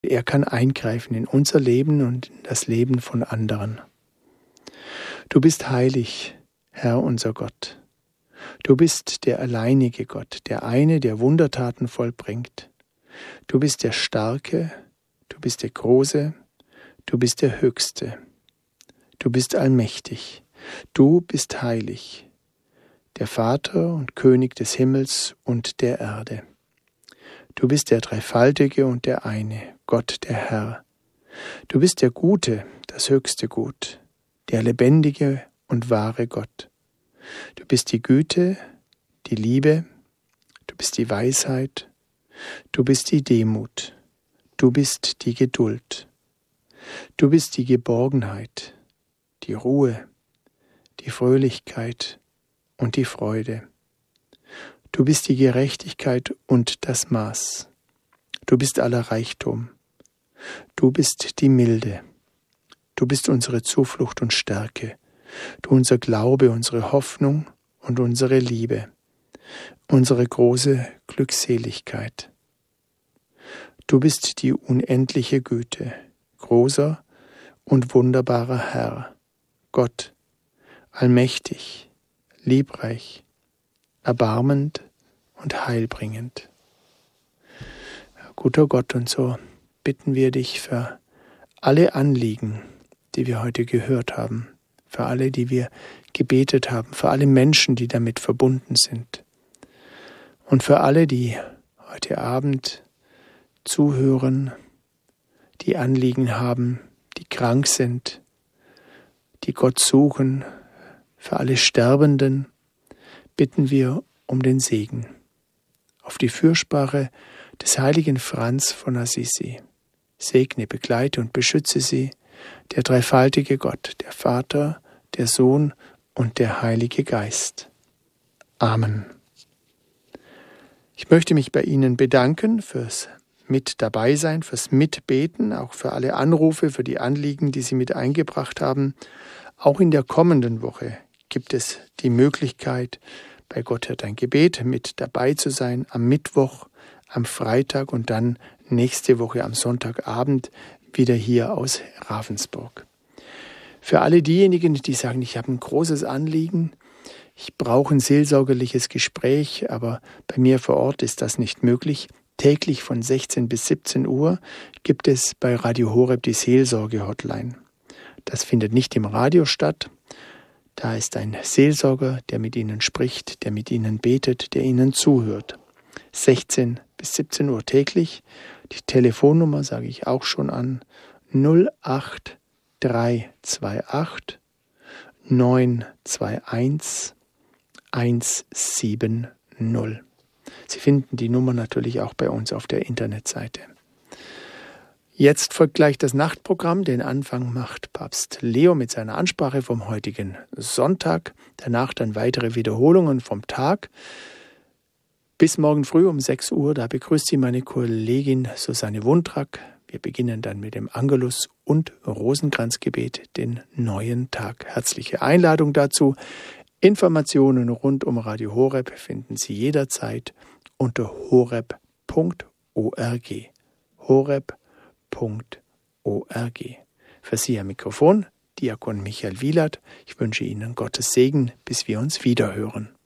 Er kann eingreifen in unser Leben und in das Leben von anderen. Du bist heilig, Herr unser Gott. Du bist der alleinige Gott, der eine, der Wundertaten vollbringt. Du bist der Starke, du bist der Große, du bist der Höchste. Du bist allmächtig, du bist heilig, der Vater und König des Himmels und der Erde. Du bist der Dreifaltige und der eine, Gott der Herr. Du bist der Gute, das höchste Gut, der lebendige und wahre Gott. Du bist die Güte, die Liebe, du bist die Weisheit, du bist die Demut, du bist die Geduld, du bist die Geborgenheit, die Ruhe, die Fröhlichkeit und die Freude. Du bist die Gerechtigkeit und das Maß. Du bist aller Reichtum. Du bist die Milde. Du bist unsere Zuflucht und Stärke. Du unser Glaube, unsere Hoffnung und unsere Liebe. Unsere große Glückseligkeit. Du bist die unendliche Güte, großer und wunderbarer Herr, Gott, allmächtig, liebreich, erbarmend und heilbringend. Guter Gott, und so bitten wir dich für alle Anliegen, die wir heute gehört haben, für alle, die wir gebetet haben, für alle Menschen, die damit verbunden sind und für alle, die heute Abend zuhören, die Anliegen haben, die krank sind, die Gott suchen, für alle Sterbenden, bitten wir um den Segen auf die Fürsprache des heiligen Franz von Assisi. Segne, begleite und beschütze sie, der dreifaltige Gott, der Vater, der Sohn und der Heilige Geist. Amen. Ich möchte mich bei Ihnen bedanken fürs Mit dabei sein, fürs Mitbeten, auch für alle Anrufe, für die Anliegen, die Sie mit eingebracht haben. Auch in der kommenden Woche gibt es die Möglichkeit, bei Gott hört ein Gebet mit dabei zu sein, am Mittwoch, am Freitag und dann nächste Woche am Sonntagabend wieder hier aus Ravensburg. Für alle diejenigen, die sagen, ich habe ein großes Anliegen, ich brauche ein seelsorgerliches Gespräch, aber bei mir vor Ort ist das nicht möglich. Täglich von 16 bis 17 Uhr gibt es bei Radio Horeb die Seelsorge-Hotline. Das findet nicht im Radio statt. Da ist ein Seelsorger, der mit Ihnen spricht, der mit Ihnen betet, der Ihnen zuhört. 16 bis 17 Uhr täglich. Die Telefonnummer sage ich auch schon an. 08328 921 170. Sie finden die Nummer natürlich auch bei uns auf der Internetseite. Jetzt folgt gleich das Nachtprogramm. Den Anfang macht Papst Leo mit seiner Ansprache vom heutigen Sonntag. Danach dann weitere Wiederholungen vom Tag. Bis morgen früh um 6 Uhr, da begrüßt Sie meine Kollegin Susanne Wundrak. Wir beginnen dann mit dem Angelus und Rosenkranzgebet, den neuen Tag. Herzliche Einladung dazu. Informationen rund um Radio Horeb finden Sie jederzeit unter horeb.org. horeb.org. Für Sie am Mikrofon Diakon Michael Wielert. Ich wünsche Ihnen Gottes Segen, bis wir uns wiederhören.